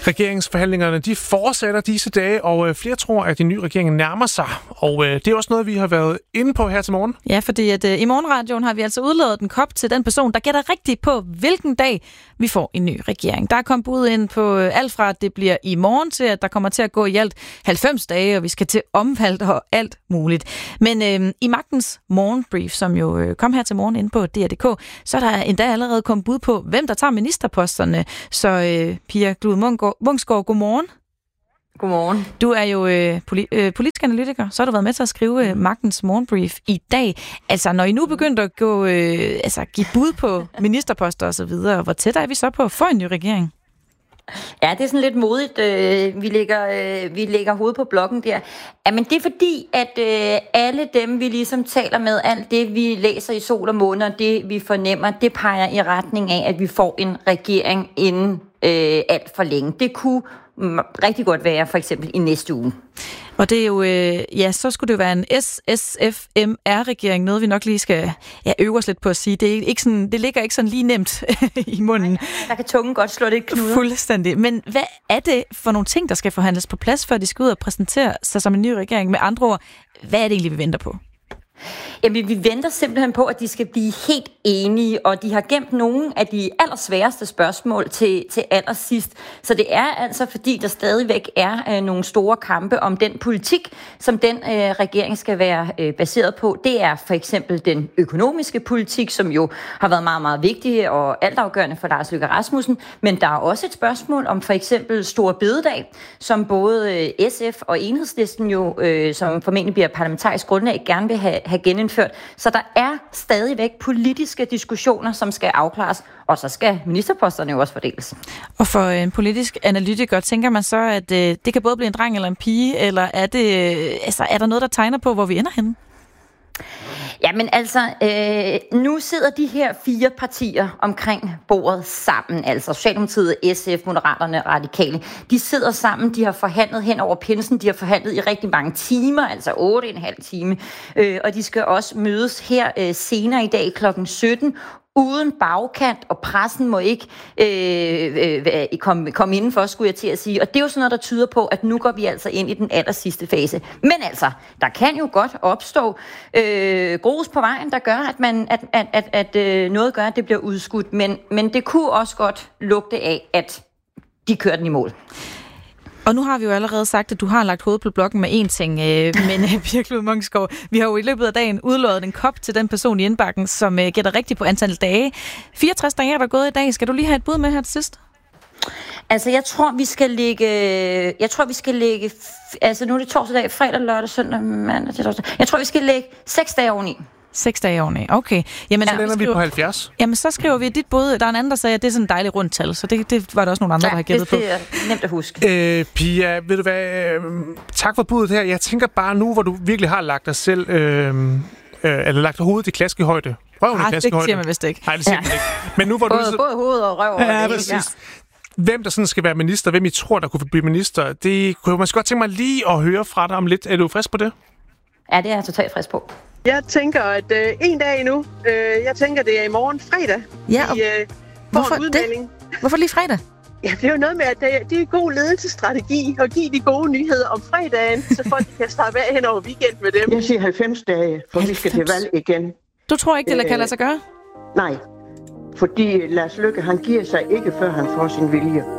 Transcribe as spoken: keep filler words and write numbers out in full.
Regeringsforhandlingerne de fortsætter disse dage, og flere tror, at den nye regering nærmer sig. Og øh, det er også noget, vi har været inde på her til morgen. Ja, fordi at, øh, i morgenradioen har vi altså udladet en kop til den person, der gætter rigtigt på, hvilken dag vi får en ny regering. Der er kommet bud ind på øh, alt fra, at det bliver i morgen til, at der kommer til at gå i alt halvfems dage, og vi skal til omvalg og alt muligt. Men øh, i Magtens morgenbrief, som jo øh, kom her til morgen inde på D R punktum d k, så er der endda allerede kommet bud på, hvem der tager ministerposterne. Så øh, Pia Glud-Munksgaard, godmorgen. Godmorgen. Du er jo øh, poli- øh, politisk analytiker, så har du været med til at skrive øh, Magtens morgenbrief i dag. Altså, når I nu begyndte at gå, øh, altså, give bud på ministerposter og så videre, hvor tæt er vi så på at få en ny regering? Ja, det er sådan lidt modigt. Øh, vi lægger, øh, vi lægger hovedet på blokken der. Ja, men det er fordi, at øh, alle dem, vi ligesom taler med, alt det, vi læser i Sol og Måne, og det, vi fornemmer, det peger i retning af, at vi får en regering inden øh, alt for længe. Det kunne rigtig godt være, for eksempel i næste uge. Og det er jo, øh, ja, så skulle det jo være en S S F M R-regering, noget vi nok lige skal ja, øve os lidt på at sige. Det, er ikke sådan, det ligger ikke sådan lige nemt i munden. Nej, der kan tungen godt slå det knuder. Fuldstændig. Men hvad er det for nogle ting, der skal forhandles på plads, før de skal ud og præsentere sig som en ny regering? Med andre ord, hvad er det egentlig, vi venter på? Jamen, vi venter simpelthen på, at de skal blive helt enige, og de har gemt nogle af de allersværeste spørgsmål til, til allersidst. Så det er altså, fordi der stadigvæk er øh, nogle store kampe om den politik, som den øh, regering skal være øh, baseret på. Det er for eksempel den økonomiske politik, som jo har været meget, meget vigtig og altafgørende for Lars Løkke Rasmussen. Men der er også et spørgsmål om for eksempel Store Bededag, som både øh, S F og Enhedslisten jo, øh, som formentlig bliver parlamentarisk grundlag, gerne vil have, have genindført. Så der er stadigvæk politiske diskussioner, som skal afklares, og så skal ministerposterne jo også fordeles. Og for en politisk analytiker, tænker man så, at øh, det kan både blive en dreng eller en pige, eller er, det, øh, altså, er der noget, der tegner på, hvor vi ender henne? Jamen altså, øh, nu sidder de her fire partier omkring bordet sammen, altså Socialdemokratiet, S F, Moderaterne og Radikale. De sidder sammen, de har forhandlet hen over pinsen, de har forhandlet i rigtig mange timer, altså otte og en halv time, øh, og de skal også mødes her øh, senere i dag klokken sytten, uden bagkant, og pressen må ikke øh, øh, komme, komme indenfor, skulle jeg til at sige. Og det er jo sådan noget, der tyder på, at nu går vi altså ind i den aller sidste fase. Men altså, der kan jo godt opstå øh, grus på vejen, der gør, at, man, at, at, at, at øh, noget gør, at det bliver udskudt. Men, men det kunne også godt lugte af, at de kører den i mål. Og nu har vi jo allerede sagt, at du har lagt hovedet på blokken med én ting, øh, men Pia Glud-Munksgaard, vi har jo i løbet af dagen udlået en kop til den person i indbakken, som øh, gætter rigtigt på antal dage. fireogtres dage er der gået i dag. Skal du lige have et bud med her til sidst? Altså, jeg tror, vi skal lægge... Jeg tror, vi skal lægge... Altså, nu er det torsdag, fredag, lørdag, søndag, mandag, torsdag. Jeg tror, vi skal lægge seks dage oveni. Seks dage oveni, okay. Jamen, så lander vi, vi på halvfjerds. Jamen, så skriver vi dit bud. Der er en anden, der sagde, at det er sådan et dejligt rundt tal, så det, det var der også nogle andre, ja, der har gættet på. det er nemt at huske. Øh, Pia, ved du hvad? Øh, tak for budet her. Jeg tænker bare nu, hvor du virkelig har lagt dig selv... Øh, øh, eller lagt hovedet i klaskehøjde. Røven ah, i klaskehøjde. det siger man vist ikke. Nej, det siger ja. man ikke. Men nu hvor både, du... Så... både hoved og røv. Ja, ja, præcis. Ja. Hvem der sådan skal være minister, hvem I tror, der kunne blive minister, det kunne jeg måske godt tænke mig lige at høre fra dig om lidt. Er du frisk på det? Ja, det er jeg totalt frisk på. Jeg tænker, at øh, en dag endnu. Øh, jeg tænker, det er i morgen fredag. Ja, og I, øh, hvorfor, det? Hvorfor lige fredag? Ja, det er jo noget med, at det, det er god ledelsesstrategi at give de gode nyheder om fredagen, så folk kan slappe af hen over weekend med dem. Jeg siger halvfems dage, for halvfems. Vi skal til valg igen. Du tror ikke, det øh, kan lade sig gøre? Nej, fordi Lars Løkke, han giver sig ikke, før han får sin vilje.